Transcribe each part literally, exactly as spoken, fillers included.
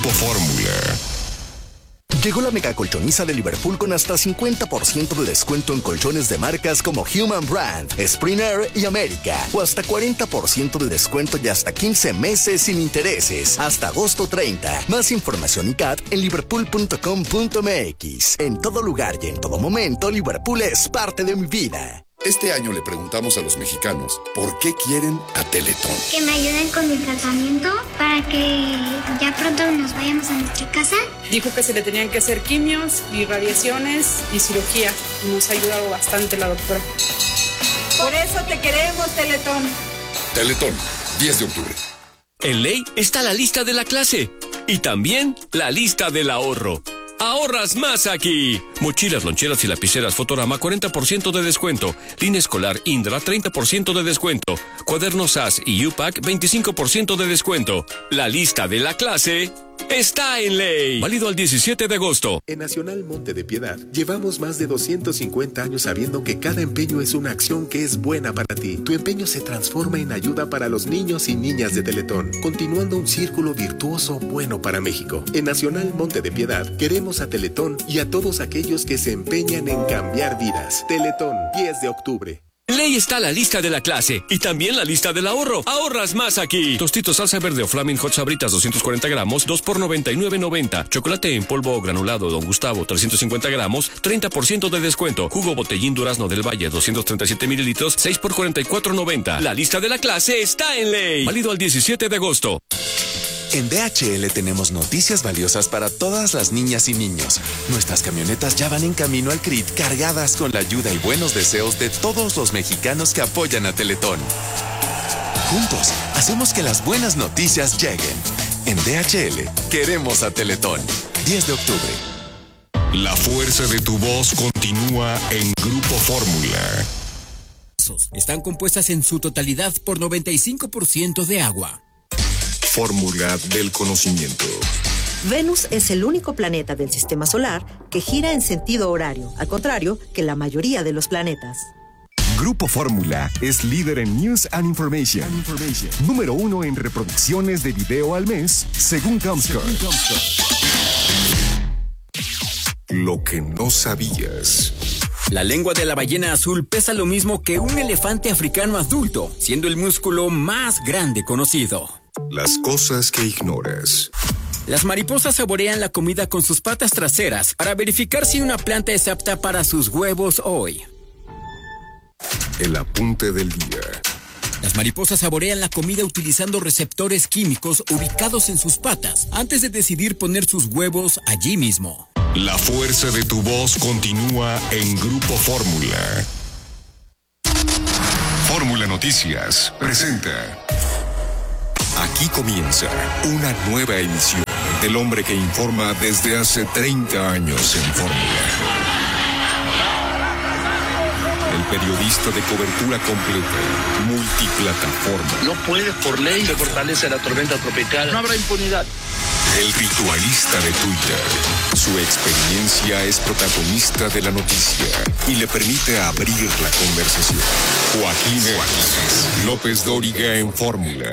Grupo Fórmula. Llegó la mega colchoniza de Liverpool con hasta cincuenta por ciento de descuento en colchones de marcas como Human Brand, Spring Air y América. O hasta cuarenta por ciento de descuento y hasta quince meses sin intereses. Hasta agosto treinta. Más información y C A T en liverpool punto com punto m x. En todo lugar y en todo momento, Liverpool es parte de mi vida. Este año le preguntamos a los mexicanos por qué quieren a Teletón. Que me ayuden con mi tratamiento para que ya pronto nos vayamos a nuestra casa. Dijo que se le tenían que hacer quimios y radiaciones y cirugía. Nos ha ayudado bastante la doctora. Por eso te queremos, Teletón. Teletón, diez de octubre. En Ley está la lista de la clase y también la lista del ahorro. ¡Ahorras más aquí! Mochilas, loncheras y lapiceras Fotorama, cuarenta por ciento de descuento. Línea escolar Indra, treinta por ciento de descuento. Cuadernos A S y U P A C, veinticinco por ciento de descuento. La lista de la clase está en Ley. Válido al diecisiete de agosto. En Nacional Monte de Piedad llevamos más de doscientos cincuenta años sabiendo que cada empeño es una acción que es buena para ti. Tu empeño se transforma en ayuda para los niños y niñas de Teletón, continuando un círculo virtuoso bueno para México. En Nacional Monte de Piedad queremos a Teletón y a todos aquellos que se empeñan en cambiar vidas. Teletón, diez de octubre. En Ley está la lista de la clase y también la lista del ahorro. Ahorras más aquí. Tostitos salsa verde o Flaming Hot Sabritas doscientos cuarenta gramos, dos por noventa y nueve noventa. Chocolate en polvo o granulado Don Gustavo trescientos cincuenta gramos, treinta por ciento de descuento. Jugo Botellín Durazno del Valle doscientos treinta y siete mililitros, seis por cuarenta y cuatro noventa. La lista de la clase está en Ley. Válido al diecisiete de agosto. En D H L tenemos noticias valiosas para todas las niñas y niños. Nuestras camionetas ya van en camino al C R I T cargadas con la ayuda y buenos deseos de todos los mexicanos que apoyan a Teletón. Juntos, hacemos que las buenas noticias lleguen. En D H L, queremos a Teletón. diez de octubre. La fuerza de tu voz continúa en Grupo Fórmula. Están compuestas en su totalidad por noventa y cinco por ciento de agua. Fórmula del conocimiento. Venus es el único planeta del sistema solar que gira en sentido horario, al contrario que la mayoría de los planetas. Grupo Fórmula es líder en News and Information. And Information. Número uno en reproducciones de video al mes, según Comscore. Lo que no sabías. La lengua de la ballena azul pesa lo mismo que un elefante africano adulto, siendo el músculo más grande conocido. Las cosas que ignoras. Las mariposas saborean la comida con sus patas traseras para verificar si una planta es apta para sus huevos hoy. El apunte del día. Las mariposas saborean la comida utilizando receptores químicos ubicados en sus patas antes de decidir poner sus huevos allí mismo. La fuerza de tu voz continúa en Grupo Fórmula. Fórmula Noticias presenta. Aquí comienza una nueva emisión del hombre que informa desde hace treinta años en Fórmula. El periodista de cobertura completa, multiplataforma. No puede por ley se fortalece la tormenta tropical. No habrá impunidad. El ritualista de Twitter. Su experiencia es protagonista de la noticia y le permite abrir la conversación. Joaquín Joaquín López Dóriga en Fórmula.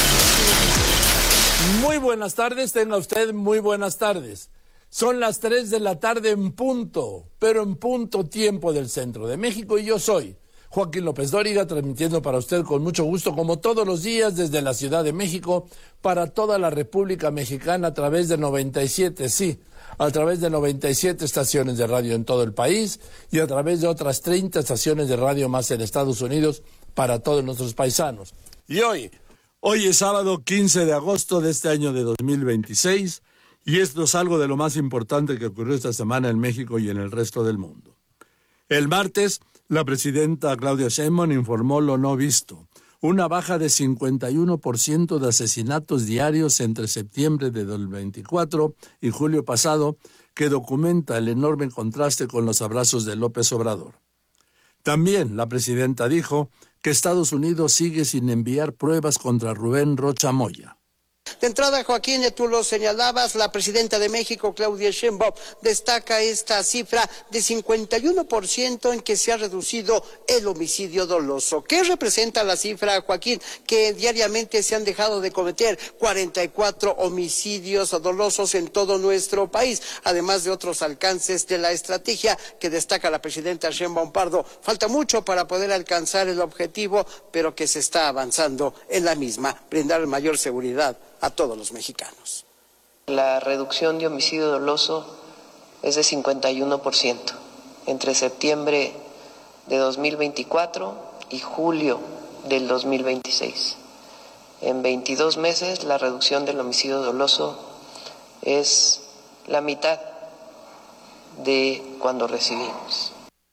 Muy buenas tardes, tenga usted muy buenas tardes. Son las tres de la tarde en punto, pero en punto tiempo del centro de México y yo soy Joaquín López Dóriga, transmitiendo para usted con mucho gusto, como todos los días, desde la Ciudad de México, para toda la República Mexicana a través de noventa y siete, sí, a través de noventa y siete estaciones de radio en todo el país y a través de otras treinta estaciones de radio más en Estados Unidos para todos nuestros paisanos. Y hoy, hoy es sábado quince de agosto de este año de dos mil veintiséis y esto es algo de lo más importante que ocurrió esta semana en México y en el resto del mundo. El martes, la presidenta Claudia Sheinbaum informó lo no visto, una baja de cincuenta y uno por ciento de asesinatos diarios entre septiembre de dos mil veinticuatro y julio pasado, que documenta el enorme contraste con los abrazos de López Obrador. También la presidenta dijo que Estados Unidos sigue sin enviar pruebas contra Rubén Rocha Moya. De entrada, Joaquín, tú lo señalabas, la presidenta de México, Claudia Sheinbaum, destaca esta cifra de cincuenta y uno por ciento en que se ha reducido el homicidio doloso. ¿Qué representa la cifra, Joaquín? Que diariamente se han dejado de cometer cuarenta y cuatro homicidios dolosos en todo nuestro país, además de otros alcances de la estrategia que destaca la presidenta Sheinbaum Pardo. Falta mucho para poder alcanzar el objetivo, pero que se está avanzando en la misma, brindar mayor seguridad a todos los mexicanos. La reducción de homicidio doloso es de cincuenta y uno por ciento entre septiembre de dos mil veinticuatro y julio del dos mil veintiséis. En veintidós meses la reducción del homicidio doloso es la mitad de cuando recibimos.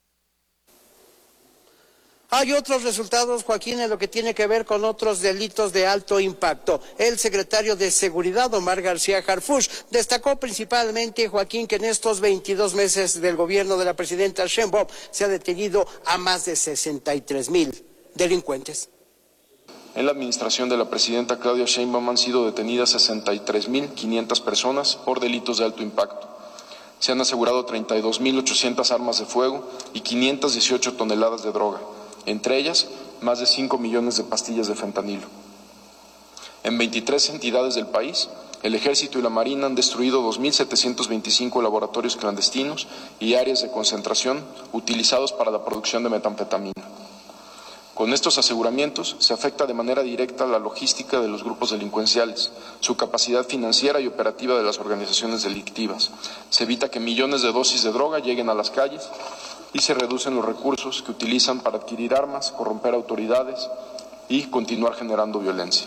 Hay otros resultados, Joaquín, en lo que tiene que ver con otros delitos de alto impacto. El secretario de Seguridad, Omar García Harfuch, destacó principalmente, Joaquín, que en estos veintidós meses del gobierno de la presidenta Sheinbaum se ha detenido a más de sesenta y tres mil delincuentes. En la administración de la presidenta Claudia Sheinbaum han sido detenidas sesenta y tres mil quinientas personas por delitos de alto impacto. Se han asegurado treinta y dos mil ochocientas armas de fuego y quinientas dieciocho toneladas de droga. Entre ellas, más de cinco millones de pastillas de fentanilo. En veintitrés entidades del país, el Ejército y la Marina han destruido dos mil setecientos veinticinco laboratorios clandestinos y áreas de concentración utilizados para la producción de metanfetamina. Con estos aseguramientos se afecta de manera directa la logística de los grupos delincuenciales, su capacidad financiera y operativa de las organizaciones delictivas. Se evita que millones de dosis de droga lleguen a las calles y se reducen los recursos que utilizan para adquirir armas, corromper autoridades y continuar generando violencia.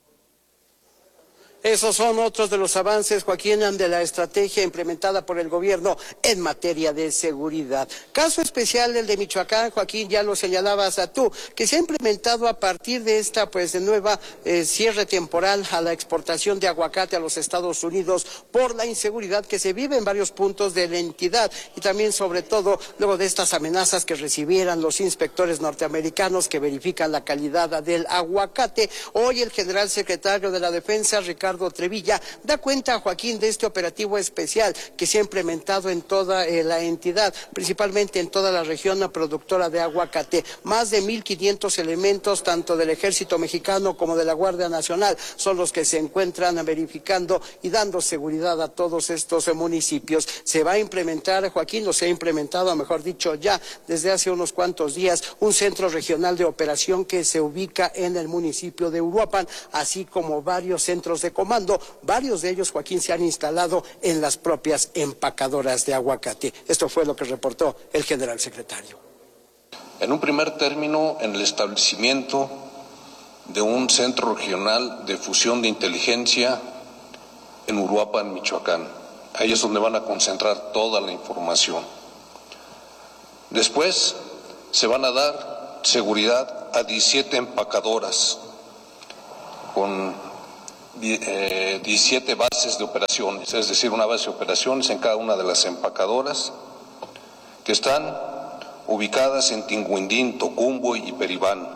Esos son otros de los avances, Joaquín, de la estrategia implementada por el gobierno en materia de seguridad. Caso especial el de Michoacán, Joaquín, ya lo señalabas a tú, que se ha implementado a partir de esta pues de nueva eh, cierre temporal a la exportación de aguacate a los Estados Unidos por la inseguridad que se vive en varios puntos de la entidad y también sobre todo luego de estas amenazas que recibieran los inspectores norteamericanos que verifican la calidad del aguacate. Hoy el general secretario de la Defensa, Ricardo Ricardo Trevilla, da cuenta, Joaquín, de este operativo especial que se ha implementado en toda eh, la entidad, principalmente en toda la región productora de aguacate. Más de mil quinientos elementos, tanto del Ejército Mexicano como de la Guardia Nacional, son los que se encuentran verificando y dando seguridad a todos estos eh, municipios. Se va a implementar, Joaquín, o se ha implementado, mejor dicho, ya desde hace unos cuantos días, un centro regional de operación que se ubica en el municipio de Uruapan, así como varios centros de comando. Varios de ellos, Joaquín, se han instalado en las propias empacadoras de aguacate. Esto fue lo que reportó el general secretario. En un primer término, en el establecimiento de un centro regional de fusión de inteligencia en Uruapan, Michoacán. Ahí es donde van a concentrar toda la información. Después se van a dar seguridad a diecisiete empacadoras con eh, diecisiete bases de operaciones, es decir, una base de operaciones en cada una de las empacadoras que están ubicadas en Tinguindín, Tocumbo y Peribán.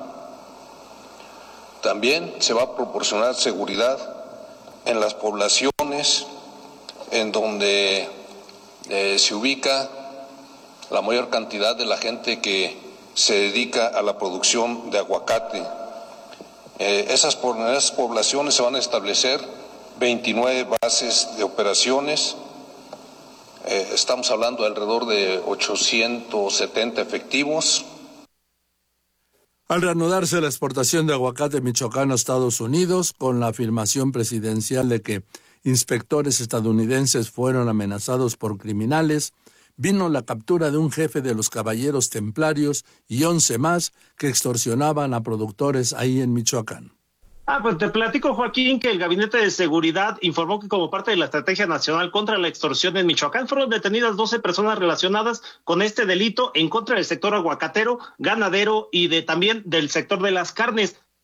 También se va a proporcionar seguridad en las poblaciones en donde eh, se ubica la mayor cantidad de la gente que se dedica a la producción de aguacate. Eh, esas, en esas poblaciones se van a establecer veintinueve bases de operaciones. Eh, estamos hablando de alrededor de ochocientos setenta efectivos. Al reanudarse la exportación de aguacate michoacano a Estados Unidos, con la afirmación presidencial de que inspectores estadounidenses fueron amenazados por criminales, vino la captura de un jefe de los Caballeros Templarios y once más que extorsionaban a productores ahí en Michoacán. Ah, pues te platico, Joaquín, que el Gabinete de Seguridad informó que como parte de la Estrategia Nacional contra la Extorsión en Michoacán fueron detenidas doce personas relacionadas con este delito en contra del sector aguacatero, ganadero y de también del sector de las carnes.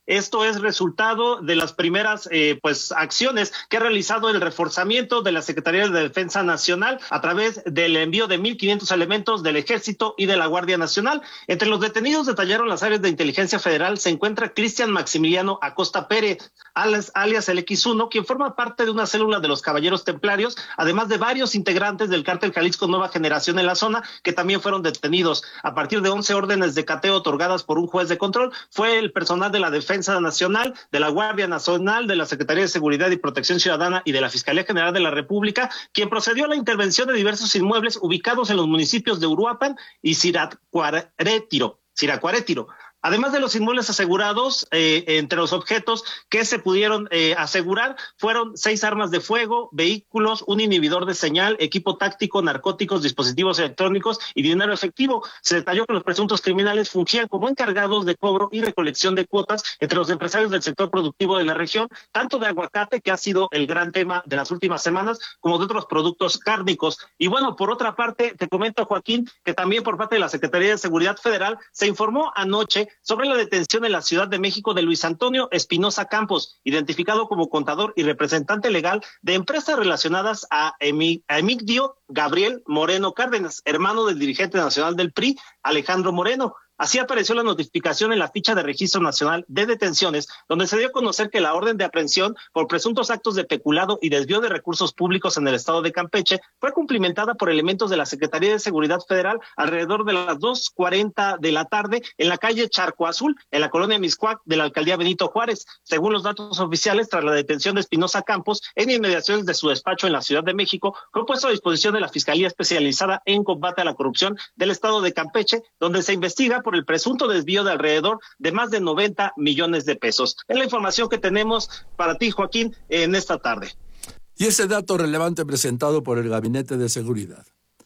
Esto es resultado de las primeras eh, pues acciones que ha realizado el reforzamiento de la Secretaría de Defensa Nacional a través del envío de mil quinientos elementos del Ejército y de la Guardia Nacional. Entre los detenidos, detallaron las áreas de inteligencia federal, se encuentra Cristian Maximiliano Acosta Pérez, alias, alias el equis uno, quien forma parte de una célula de los Caballeros Templarios, además de varios integrantes del Cártel Jalisco Nueva Generación en la zona, que también fueron detenidos. A partir de once órdenes de cateo otorgadas por un juez de control, fue el personal de la Defensa Nacional, de la Guardia Nacional, de la Secretaría de Seguridad y Protección Ciudadana y de la Fiscalía General de la República, quien procedió a la intervención de diversos inmuebles ubicados en los municipios de Uruapan y Siracuaretiro. Siracuaretiro. Además de los inmuebles asegurados, eh, entre los objetos que se pudieron eh, asegurar fueron seis armas de fuego, vehículos, un inhibidor de señal, equipo táctico, narcóticos, dispositivos electrónicos y dinero efectivo. Se detalló que los presuntos criminales fungían como encargados de cobro y recolección de cuotas entre los empresarios del sector productivo de la región, tanto de aguacate, que ha sido el gran tema de las últimas semanas, como de otros productos cárnicos. Y bueno, por otra parte, te comento, Joaquín, que también por parte de la Secretaría de Seguridad Federal se informó anoche sobre la detención en la Ciudad de México de Luis Antonio Espinosa Campos, identificado como contador y representante legal de empresas relacionadas a, Emi, a Emigdio Gabriel Moreno Cárdenas, hermano del dirigente nacional del P R I, Alejandro Moreno. Así apareció la notificación en la ficha de Registro Nacional de Detenciones, donde se dio a conocer que la orden de aprehensión por presuntos actos de peculado y desvío de recursos públicos en el estado de Campeche fue cumplimentada por elementos de la Secretaría de Seguridad Federal alrededor de las dos cuarenta de la tarde en la calle Charco Azul, en la colonia Mixcoac de la alcaldía Benito Juárez. Según los datos oficiales, tras la detención de Espinosa Campos en inmediaciones de su despacho en la Ciudad de México, fue puesto a disposición de la Fiscalía Especializada en Combate a la Corrupción del estado de Campeche, donde se investiga por por el presunto desvío de alrededor de más de noventa millones de pesos. Es la información que tenemos para ti, Joaquín, en esta tarde. Y ese dato relevante presentado por el Gabinete de Seguridad.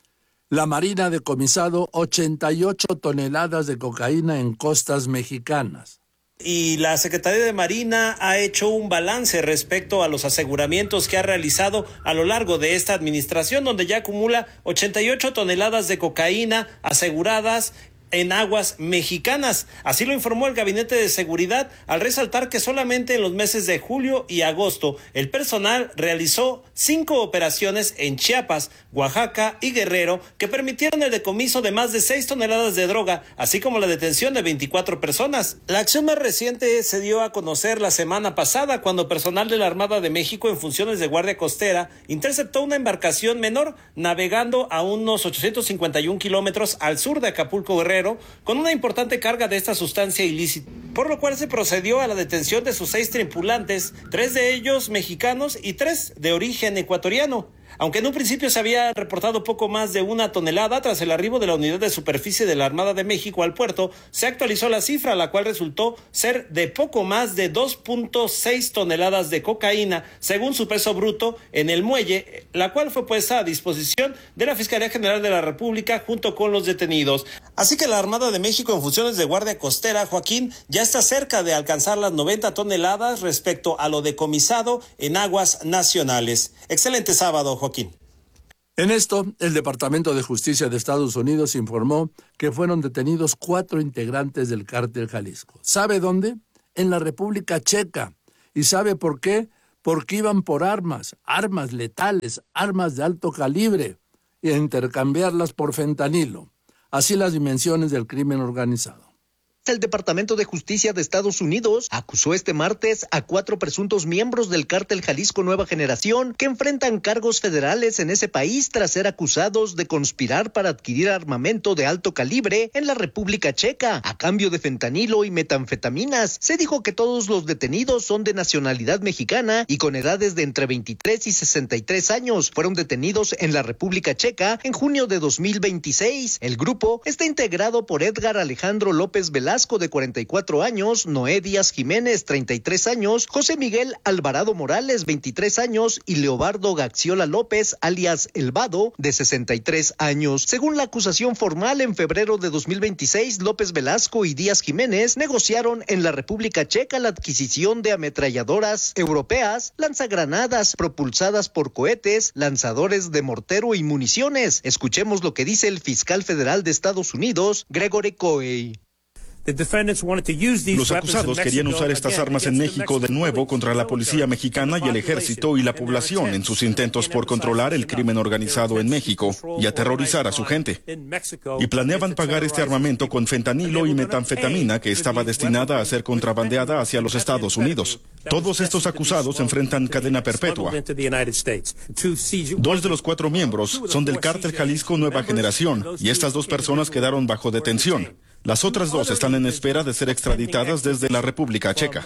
La Marina ha decomisado ochenta y ocho toneladas de cocaína en costas mexicanas. Y la Secretaría de Marina ha hecho un balance respecto a los aseguramientos que ha realizado a lo largo de esta administración, donde ya acumula ochenta y ocho toneladas de cocaína aseguradas en aguas mexicanas. Así lo informó el Gabinete de Seguridad, al resaltar que solamente en los meses de julio y agosto el personal realizó cinco operaciones en Chiapas, Oaxaca y Guerrero que permitieron el decomiso de más de seis toneladas de droga, así como la detención de veinticuatro personas. La acción más reciente se dio a conocer la semana pasada, cuando personal de la Armada de México en funciones de guardia costera interceptó una embarcación menor navegando a unos ochocientos cincuenta y un kilómetros al sur de Acapulco, Guerrero, con una importante carga de esta sustancia ilícita, por lo cual se procedió a la detención de sus seis tripulantes, tres de ellos mexicanos y tres de origen ecuatoriano. Aunque en un principio se había reportado poco más de una tonelada, tras el arribo de la unidad de superficie de la Armada de México al puerto, se actualizó la cifra, la cual resultó ser de poco más de dos punto seis toneladas de cocaína, según su peso bruto en el muelle, la cual fue puesta a disposición de la Fiscalía General de la República junto con los detenidos. Así que la Armada de México en funciones de guardia costera, Joaquín, ya está cerca de alcanzar las noventa toneladas respecto a lo decomisado en aguas nacionales. Excelente sábado, Joaquín. En esto, el Departamento de Justicia de Estados Unidos informó que fueron detenidos cuatro integrantes del Cártel Jalisco. ¿Sabe dónde? En la República Checa. ¿Y sabe por qué? Porque iban por armas, armas letales, armas de alto calibre, y a intercambiarlas por fentanilo. Así las dimensiones del crimen organizado. El Departamento de Justicia de Estados Unidos acusó este martes a cuatro presuntos miembros del Cártel Jalisco Nueva Generación que enfrentan cargos federales en ese país tras ser acusados de conspirar para adquirir armamento de alto calibre en la República Checa a cambio de fentanilo y metanfetaminas. Se dijo que todos los detenidos son de nacionalidad mexicana y con edades de entre veintitrés y sesenta y tres años. Fueron detenidos en la República Checa en junio de dos mil veintiséis. El grupo está integrado por Edgar Alejandro López Velasco, de cuarenta y cuatro años, Noé Díaz Jiménez, treinta y tres años, José Miguel Alvarado Morales, veintitrés años, y Leobardo Gaxiola López, alias El Vado, de sesenta y tres años. Según la acusación formal, en febrero de dos mil veintiséis, López Velasco y Díaz Jiménez negociaron en la República Checa la adquisición de ametralladoras europeas, lanzagranadas propulsadas por cohetes, lanzadores de mortero y municiones. Escuchemos lo que dice el fiscal federal de Estados Unidos, Gregory Coey. Los acusados querían usar estas armas en México de nuevo contra la policía mexicana y el ejército y la población en sus intentos por controlar el crimen organizado en México y aterrorizar a su gente. Y planeaban pagar este armamento con fentanilo y metanfetamina que estaba destinada a ser contrabandeada hacia los Estados Unidos. Todos estos acusados enfrentan cadena perpetua. Dos de los cuatro miembros son del Cártel Jalisco Nueva Generación y estas dos personas quedaron bajo detención. Las otras dos están en espera de ser extraditadas desde la República Checa.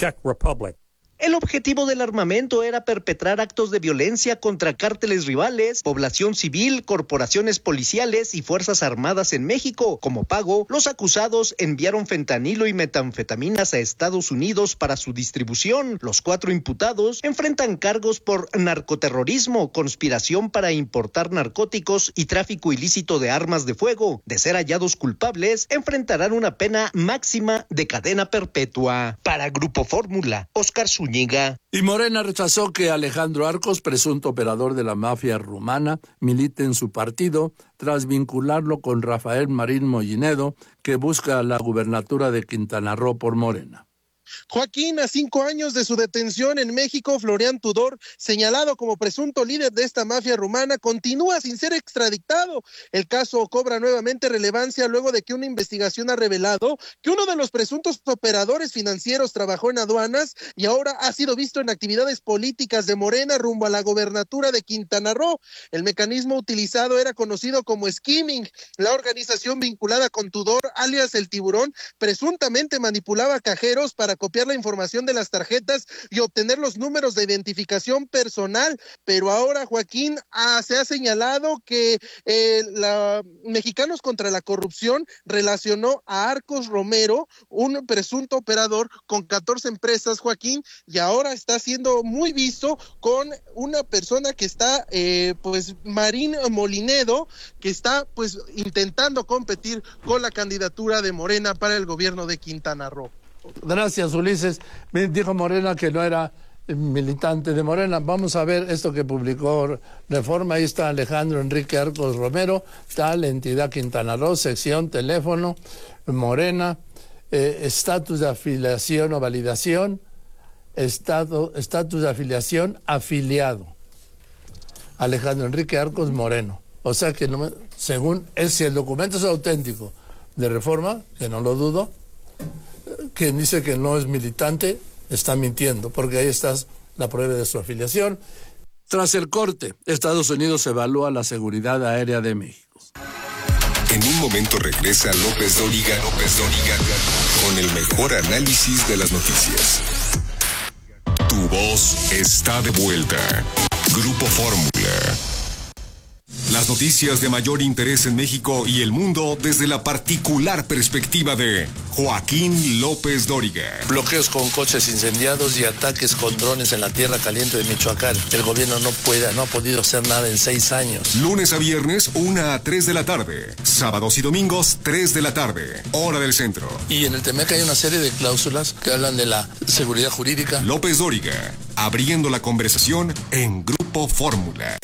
El objetivo del armamento era perpetrar actos de violencia contra cárteles rivales, población civil, corporaciones policiales y fuerzas armadas en México. Como pago, los acusados enviaron fentanilo y metanfetaminas a Estados Unidos para su distribución. Los cuatro imputados enfrentan cargos por narcoterrorismo, conspiración para importar narcóticos y tráfico ilícito de armas de fuego. De ser hallados culpables, enfrentarán una pena máxima de cadena perpetua. Para Grupo Fórmula, Oscar Zúñiga. Y Morena rechazó que Alejandro Arcos, presunto operador de la mafia rumana, milite en su partido tras vincularlo con Rafael Marín Mollinedo, que busca la gubernatura de Quintana Roo por Morena. Joaquín, a cinco años de su detención en México, Florian Tudor, señalado como presunto líder de esta mafia rumana, continúa sin ser extraditado. El caso cobra nuevamente relevancia luego de que una investigación ha revelado que uno de los presuntos operadores financieros trabajó en aduanas y ahora ha sido visto en actividades políticas de Morena rumbo a la gobernatura de Quintana Roo. El mecanismo utilizado era conocido como skimming. La organización vinculada con Tudor, alias El Tiburón, presuntamente manipulaba cajeros para copiar la información de las tarjetas y obtener los números de identificación personal, pero ahora Joaquín ah, se ha señalado que eh, la Mexicanos contra la Corrupción relacionó a Arcos Romero, un presunto operador, con catorce empresas, Joaquín, y ahora está siendo muy visto con una persona que está, eh, pues, Marín Mollinedo, que está, pues, intentando competir con la candidatura de Morena para el gobierno de Quintana Roo. Gracias, Ulises. Me dijo Morena que no era militante de Morena. Vamos a ver esto que publicó Reforma. Ahí está Alejandro Enrique Arcos Romero, tal entidad Quintana Roo, sección, teléfono, Morena, eh, estatus de afiliación o validación, estado, estatus de afiliación, afiliado. Alejandro Enrique Arcos Moreno. O sea que, no me, según, es, si el documento es auténtico de Reforma, que no lo dudo, quien dice que no es militante está mintiendo, porque ahí está la prueba de su afiliación. Tras el corte, Estados Unidos evalúa la seguridad aérea de México. En un momento regresa López Dóriga, López Dóriga, con el mejor análisis de las noticias. Tu voz está de vuelta. Grupo Fórmula. Las noticias de mayor interés en México y el mundo desde la particular perspectiva de Joaquín López Dóriga. Bloqueos con coches incendiados y ataques con drones en la tierra caliente de Michoacán. El gobierno no puede, no ha podido hacer nada en seis años. Lunes a viernes, una a tres de la tarde. Sábados y domingos, tres de la tarde. Hora del centro. Y en el Temec hay una serie de cláusulas que hablan de la seguridad jurídica. López Dóriga, abriendo la conversación en Grupo Fórmula.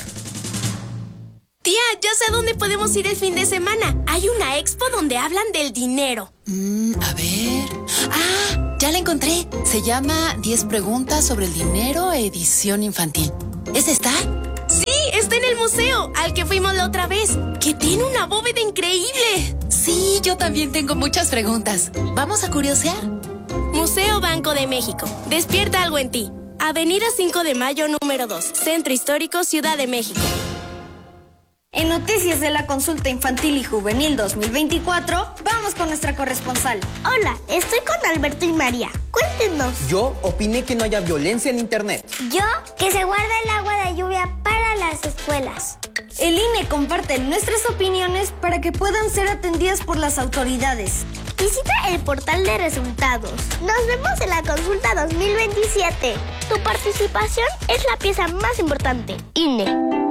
Tía, ya sé a dónde podemos ir el fin de semana. Hay una expo donde hablan del dinero. Mm, a ver... ¡Ah! Ya la encontré. Se llama diez preguntas sobre el dinero, edición infantil. ¿Esa está? Sí, está en el museo, al que fuimos la otra vez. Que tiene una bóveda increíble. Sí, yo también tengo muchas preguntas. ¿Vamos a curiosear? Museo Banco de México. Despierta algo en ti. Avenida cinco de mayo, número dos. Centro Histórico, Ciudad de México. En Noticias de la Consulta Infantil y Juvenil dos mil veinticuatro, vamos con nuestra corresponsal. Hola, estoy con Alberto y María. Cuéntenos. Yo opiné que no haya violencia en Internet. Yo, que se guarda el agua de lluvia para las escuelas. El I N E comparte nuestras opiniones para que puedan ser atendidas por las autoridades. Visita el portal de resultados. Nos vemos en la consulta dos mil veintisiete. Tu participación es la pieza más importante. I N E.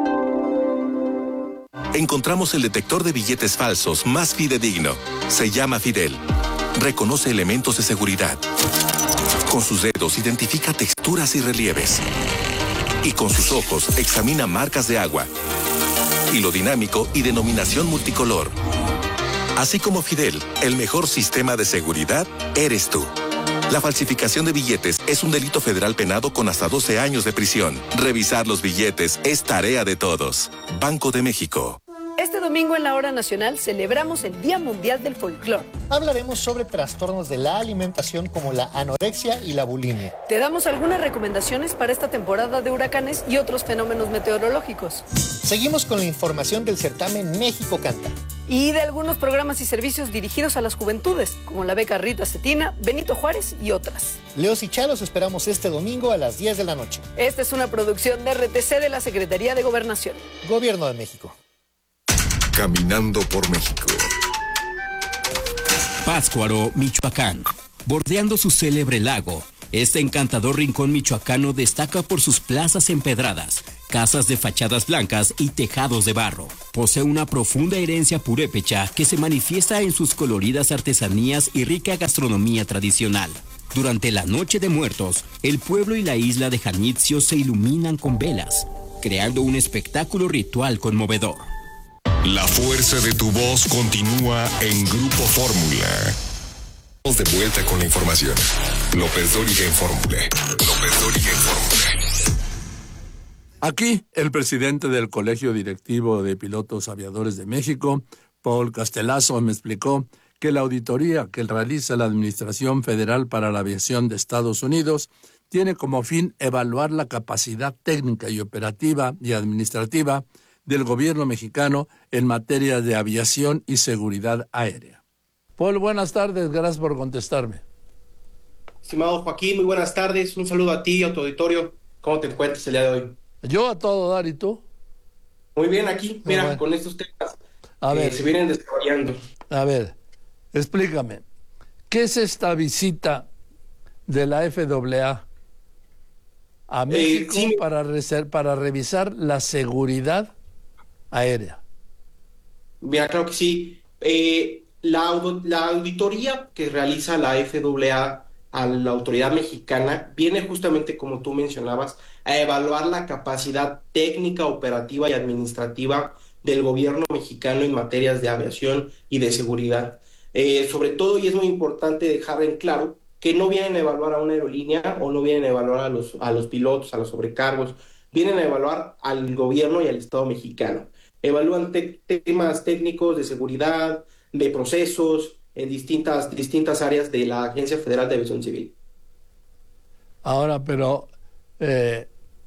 Encontramos el detector de billetes falsos más fidedigno. Se llama Fidel. Reconoce elementos de seguridad. Con sus dedos identifica texturas y relieves. Y con sus ojos examina marcas de agua. Hilo dinámico y denominación multicolor. Así como Fidel, el mejor sistema de seguridad eres tú. La falsificación de billetes es un delito federal penado con hasta doce años de prisión. Revisar los billetes es tarea de todos. Banco de México. Este domingo en la Hora Nacional celebramos el Día Mundial del Folclor. Hablaremos sobre trastornos de la alimentación como la anorexia y la bulimia. Te damos algunas recomendaciones para esta temporada de huracanes y otros fenómenos meteorológicos. Seguimos con la información del certamen México Canta. Y de algunos programas y servicios dirigidos a las juventudes, como la beca Rita Cetina, Benito Juárez y otras. Leos y Chá los esperamos este domingo a las diez de la noche. Esta es una producción de R T C de la Secretaría de Gobernación. Gobierno de México. Caminando por México. Pátzcuaro, Michoacán. Bordeando su célebre lago, este encantador rincón michoacano destaca por sus plazas empedradas, casas de fachadas blancas y tejados de barro. Posee una profunda herencia purépecha que se manifiesta en sus coloridas artesanías y rica gastronomía tradicional. Durante la Noche de Muertos, el pueblo y la isla de Janitzio se iluminan con velas, creando un espectáculo ritual conmovedor. La fuerza de tu voz continúa en Grupo Fórmula. Vamos de vuelta con la información. López Dóriga en Fórmula. López Dóriga en Fórmula. Aquí, el presidente del Colegio Directivo de Pilotos Aviadores de México, Paul Castelazo, me explicó que la auditoría que realiza la Administración Federal para la Aviación de Estados Unidos tiene como fin evaluar la capacidad técnica y operativa y administrativa del gobierno mexicano en materia de aviación y seguridad aérea. Paul, buenas tardes, gracias por contestarme. Estimado Joaquín, muy buenas tardes, un saludo a ti y a tu auditorio. ¿Cómo te encuentras el día de hoy? Yo a todo dar, ¿y tú? Muy bien, aquí, mira, bueno. con estos temas a que ver, se vienen desarrollando. A ver, explícame, ¿qué es esta visita de la F A A a México eh, sí. para, reser- para revisar la seguridad aérea? Mira, claro que sí. Eh, la, aud- la auditoría que realiza la F A A a la autoridad mexicana viene justamente, como tú mencionabas, a evaluar la capacidad técnica, operativa y administrativa del gobierno mexicano en materias de aviación y de seguridad. Eh, sobre todo, y es muy importante dejar en claro, que no vienen a evaluar a una aerolínea o no vienen a evaluar a los, a los pilotos, a los sobrecargos, vienen a evaluar al gobierno y al Estado mexicano. Evalúan te- temas técnicos de seguridad, de procesos, en distintas, distintas áreas de la Agencia Federal de Aviación Civil. Ahora, pero, eh,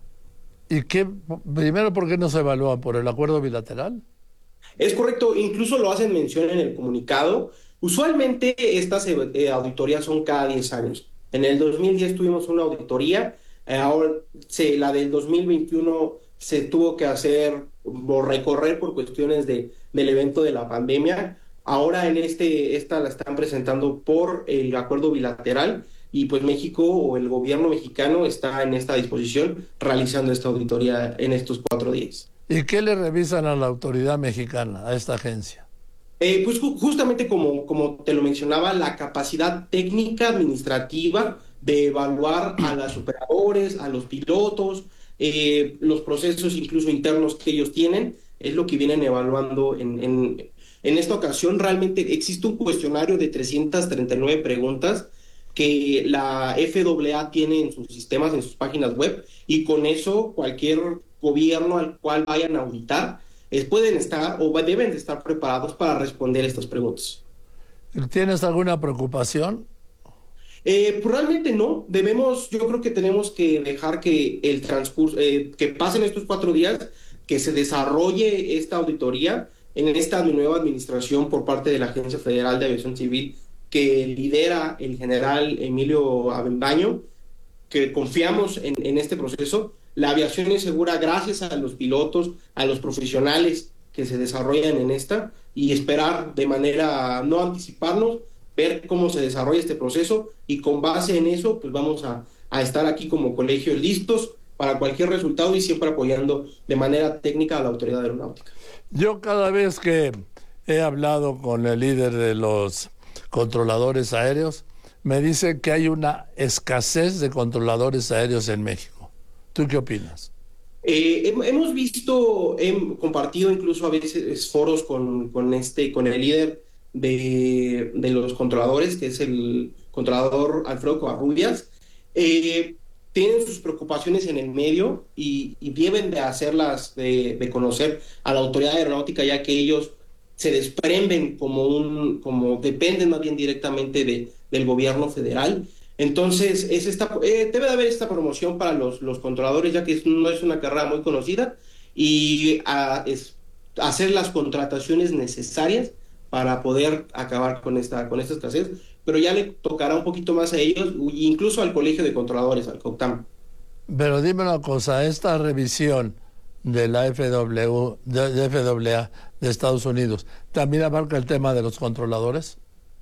¿y qué? Primero, ¿por qué no se evalúa? ¿Por el acuerdo bilateral? Es correcto, incluso lo hacen mención en el comunicado. Usualmente estas eh, auditorías son cada diez años. En el dos mil diez tuvimos una auditoría, eh, ahora se, la del dos mil veintiuno se tuvo que hacer o recorrer por cuestiones de, del evento de la pandemia. Ahora en este, esta la están presentando por el acuerdo bilateral y pues México o el gobierno mexicano está en esta disposición realizando esta auditoría en estos cuatro días. ¿Y qué le revisan a la autoridad mexicana, a esta agencia? Eh, pues ju- justamente como, como te lo mencionaba, la capacidad técnica administrativa de evaluar a los operadores, a los pilotos, eh, los procesos incluso internos que ellos tienen, es lo que vienen evaluando en, en, en esta ocasión. Realmente existe un cuestionario de trescientas treinta y nueve preguntas que la F A A tiene en sus sistemas, en sus páginas web, y con eso cualquier gobierno al cual vayan a auditar es, pueden estar o deben de estar preparados para responder estas preguntas. ¿Tienes alguna preocupación? Eh, pues realmente no, debemos, yo creo que tenemos que dejar que el transcurso, eh, que pasen estos cuatro días, que se desarrolle esta auditoría en esta nueva administración por parte de la Agencia Federal de Aviación Civil que lidera el general Emilio Avendaño, que confiamos en, en este proceso. La aviación es segura gracias a los pilotos, a los profesionales que se desarrollan en esta, y esperar de manera, no anticiparnos, ver cómo se desarrolla este proceso, y con base en eso, pues vamos a, a estar aquí como colegio listos para cualquier resultado y siempre apoyando de manera técnica a la autoridad aeronáutica. Yo cada vez que he hablado con el líder de los controladores aéreos, me dice que hay una escasez de controladores aéreos en México. ¿Tú qué opinas? Eh, hemos visto, hemos compartido incluso a veces foros con, con, este, con el líder de, de los controladores, que es el controlador Alfredo Covarrubias, eh, tienen sus preocupaciones en el medio y, y deben de hacerlas, de, de conocer a la autoridad aeronáutica, ya que ellos se desprenden como un, como dependen más bien directamente de, del gobierno federal. Entonces, es esta, eh, debe de haber esta promoción para los, los controladores, ya que es, no es una carrera muy conocida, y a, es, hacer las contrataciones necesarias para poder acabar con esta, con esta escasez, pero ya le tocará un poquito más a ellos, incluso al Colegio de Controladores, al COCTAM. Pero dime una cosa, esta revisión de la F W, de, de F A A de Estados Unidos, ¿también abarca el tema de los controladores?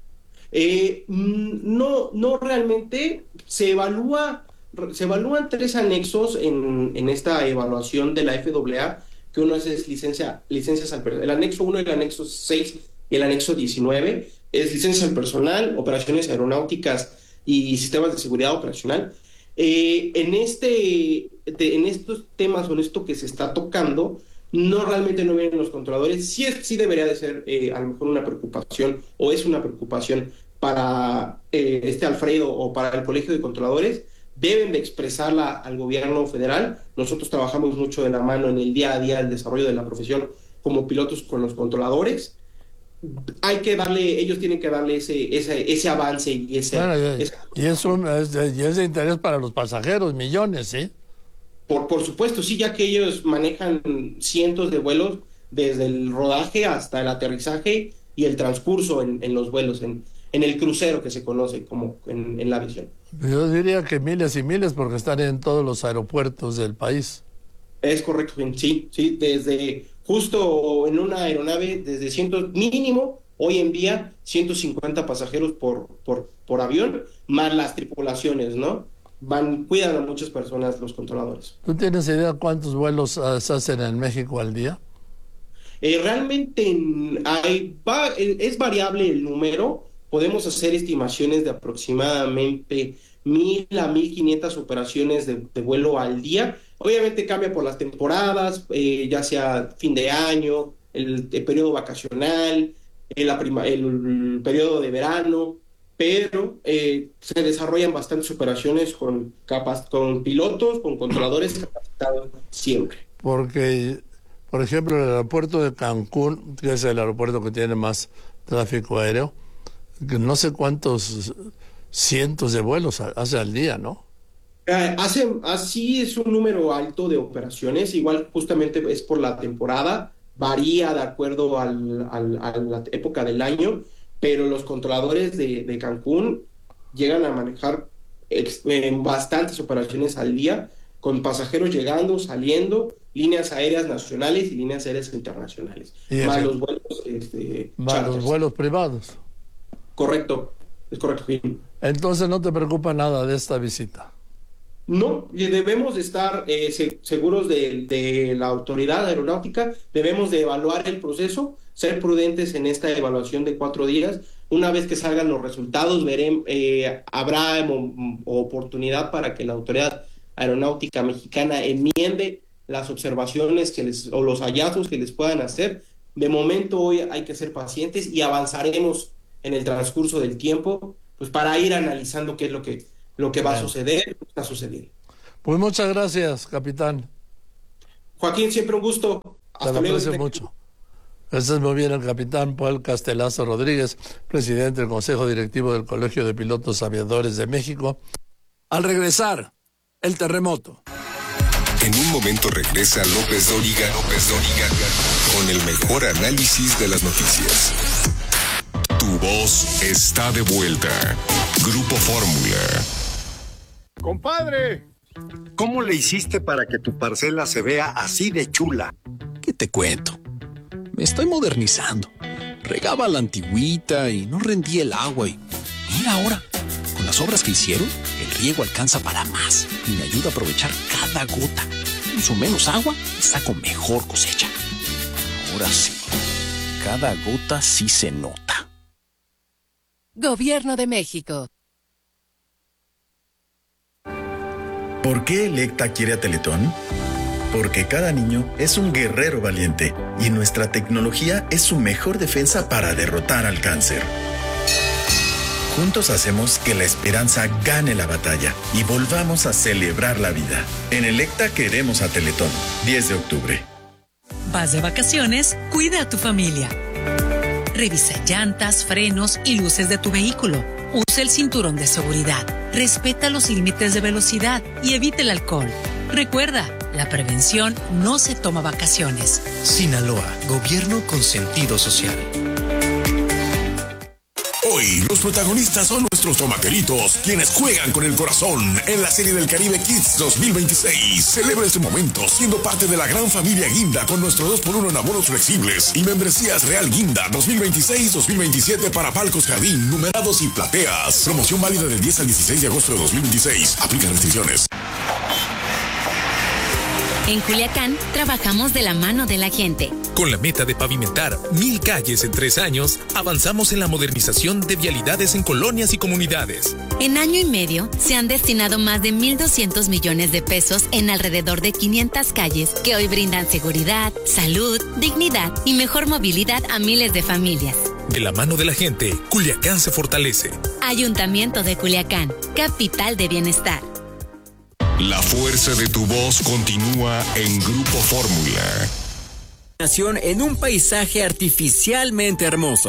Eh, no, no realmente. Se evalúa, se evalúan tres anexos en, en esta evaluación de la F A A, que uno es licencia, licencias al personal. El anexo uno, el anexo seis y el anexo diecinueve es licencias al personal, operaciones aeronáuticas y sistemas de seguridad operacional. Eh, en, este, de, en estos temas o en esto que se está tocando, no realmente no vienen los controladores. Sí, es, sí debería de ser eh, a lo mejor una preocupación, o es una preocupación para eh, este Alfredo o para el Colegio de Controladores. Deben de expresarla al gobierno federal. Nosotros trabajamos mucho de la mano en el día a día el desarrollo de la profesión como pilotos con los controladores. Hay que darle, ellos tienen que darle ese ese, ese avance y ese... Bueno, y, ese y, es un, es de, y es de interés para los pasajeros, millones, ¿sí? Por, por supuesto, sí, ya que ellos manejan cientos de vuelos desde el rodaje hasta el aterrizaje y el transcurso en, en los vuelos, en, en el crucero que se conoce como en, en la aviación. Yo diría que miles y miles porque están en todos los aeropuertos del país. Es correcto, sí, sí, desde justo en una aeronave, desde cientos, mínimo, hoy en día, ciento cincuenta pasajeros por, por, por avión, más las tripulaciones, ¿no? Van, cuidan a muchas personas los controladores. ¿Tú tienes idea cuántos vuelos uh, se hacen en México al día? Eh, realmente hay, va, es variable el número. Podemos hacer estimaciones de aproximadamente mil a mil quinientas operaciones de, de vuelo al día. Obviamente cambia por las temporadas, eh, ya sea fin de año, el, el periodo vacacional, el, la prima, el, el periodo de verano, pero eh, se desarrollan bastantes operaciones con, capas, con pilotos, con controladores capacitados siempre. Porque, por ejemplo, el aeropuerto de Cancún, que es el aeropuerto que tiene más tráfico aéreo, que no sé cuántos cientos de vuelos hace al día, ¿no? Eh, hace, así es un número alto de operaciones, igual justamente es por la temporada, varía de acuerdo al, al, a la época del año, pero los controladores de, de Cancún llegan a manejar ex, eh, bastantes operaciones al día, con pasajeros llegando, saliendo, líneas aéreas nacionales y líneas aéreas internacionales, más los vuelos este, más los vuelos privados. Correcto, es correcto. Entonces no te preocupa nada de esta visita. No, debemos de estar eh, se, seguros de, de la autoridad aeronáutica, debemos de evaluar el proceso, ser prudentes en esta evaluación de cuatro días. Una vez que salgan los resultados, veremos, eh, habrá mo, oportunidad para que la autoridad aeronáutica mexicana enmiende las observaciones que les, o los hallazgos que les puedan hacer. De momento hoy hay que ser pacientes y avanzaremos en el transcurso del tiempo, pues para ir analizando qué es lo que lo que va a suceder, está sucediendo. Pues muchas gracias, capitán. Joaquín, siempre un gusto. Hasta Te lo aprecio luego. mucho. Este es muy bien el capitán Paul Castelazo Rodríguez, presidente del Consejo Directivo del Colegio de Pilotos Aviadores de México. Al regresar, el terremoto. En un momento regresa López Dóriga, López Dóriga, con el mejor análisis de las noticias. Tu voz está de vuelta. Grupo Fórmula. Compadre, ¿cómo le hiciste para que tu parcela se vea así de chula? ¿Qué te cuento? Me estoy modernizando. Regaba la antigüita y no rendía el agua y mira ahora, con las obras que hicieron, el riego alcanza para más y me ayuda a aprovechar cada gota. Uso menos agua y saco mejor cosecha. Ahora sí, cada gota sí se nota. Gobierno de México. ¿Por qué Electa quiere a Teletón? Porque cada niño es un guerrero valiente y nuestra tecnología es su mejor defensa para derrotar al cáncer. Juntos hacemos que la esperanza gane la batalla y volvamos a celebrar la vida. En Electa queremos a Teletón. diez de octubre. Vas de vacaciones, cuida a tu familia. Revisa llantas, frenos y luces de tu vehículo. Usa el cinturón de seguridad. Respeta los límites de velocidad y evita el alcohol. Recuerda, la prevención no se toma vacaciones. Sinaloa, gobierno con sentido social. Hoy, los protagonistas son nuestros tomaqueritos, quienes juegan con el corazón en la Serie del Caribe Kids dos mil veintiséis. Celebra este momento siendo parte de la gran familia Guinda con nuestro dos por uno en abonos flexibles y membresías Real Guinda dos mil veintiséis dos mil veintisiete para palcos jardín, numerados y plateas. Promoción válida del diez al dieciséis de agosto de dos mil veintiséis. Aplican restricciones. En Culiacán, trabajamos de la mano de la gente. Con la meta de pavimentar mil calles en tres años, avanzamos en la modernización de vialidades en colonias y comunidades. En año y medio, se han destinado más de mil doscientos millones de pesos en alrededor de quinientas calles que hoy brindan seguridad, salud, dignidad y mejor movilidad a miles de familias. De la mano de la gente, Culiacán se fortalece. Ayuntamiento de Culiacán, capital de bienestar. La fuerza de tu voz continúa en Grupo Fórmula. Nación en un paisaje artificialmente hermoso.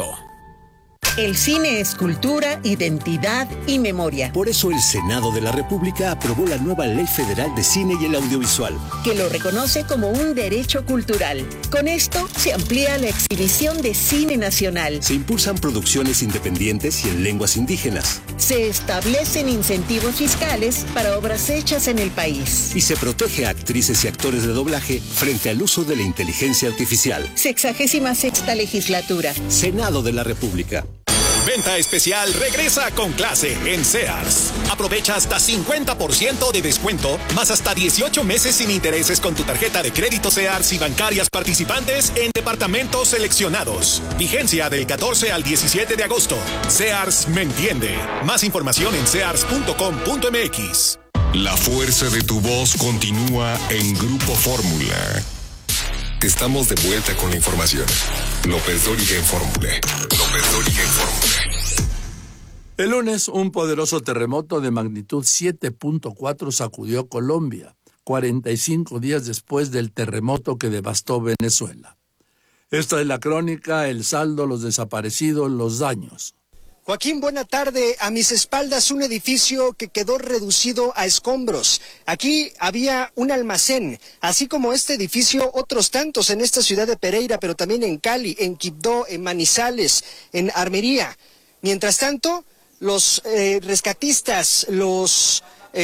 El cine es cultura, identidad y memoria. Por eso el Senado de la República aprobó la nueva Ley Federal de Cine y el Audiovisual, que lo reconoce como un derecho cultural. Con esto se amplía la exhibición de cine nacional. Se impulsan producciones independientes y en lenguas indígenas. Se establecen incentivos fiscales para obras hechas en el país. Y se protege a actrices y actores de doblaje frente al uso de la inteligencia artificial. Sexagésima sexta legislatura. Senado de la República. Venta especial regresa con clase en Sears. Aprovecha hasta cincuenta por ciento de descuento, más hasta dieciocho meses sin intereses con tu tarjeta de crédito Sears y bancarias participantes en departamentos seleccionados. Vigencia del catorce al diecisiete de agosto. Sears me entiende. Más información en sears punto com punto m x. La fuerza de tu voz continúa en Grupo Fórmula. Estamos de vuelta con la información. López Dóriga en Fórmula. López Dóriga en Fórmula. El lunes, un poderoso terremoto de magnitud siete punto cuatro sacudió Colombia, cuarenta y cinco días después del terremoto que devastó Venezuela. Esta es la crónica, el saldo, los desaparecidos, los daños. Joaquín, buena tarde. A mis espaldas un edificio que quedó reducido a escombros. Aquí había un almacén, así como este edificio, otros tantos en esta ciudad de Pereira, pero también en Cali, en Quibdó, en Manizales, en Armería. Mientras tanto, los eh, rescatistas, los...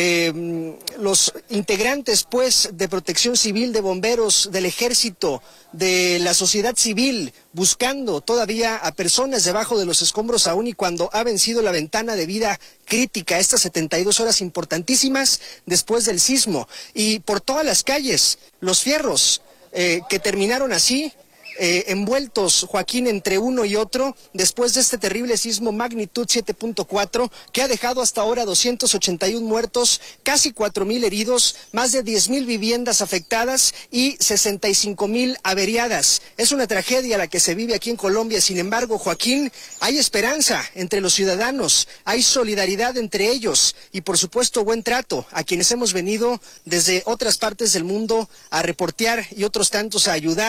Eh, los integrantes, pues, de Protección Civil, de bomberos, del Ejército, de la sociedad civil, buscando todavía a personas debajo de los escombros, aún y cuando ha vencido la ventana de vida crítica, estas setenta y dos horas importantísimas después del sismo. Y por todas las calles, los fierros eh, que terminaron así, Eh, envueltos, Joaquín, entre uno y otro, después de este terrible sismo magnitud siete punto cuatro, que ha dejado hasta ahora doscientos ochenta y uno muertos, casi cuatro mil heridos, más de diez mil viviendas afectadas y sesenta y cinco mil averiadas. Es una tragedia la que se vive aquí en Colombia. Sin embargo, Joaquín, hay esperanza entre los ciudadanos, hay solidaridad entre ellos y, por supuesto, buen trato a quienes hemos venido desde otras partes del mundo a reportear y otros tantos a ayudar.